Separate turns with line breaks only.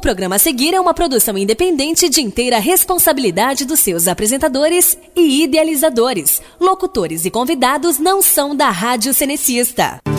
programa a seguir é uma produção independente de inteira responsabilidade dos seus apresentadores e idealizadores. Locutores e convidados não são da Rádio Cenecista.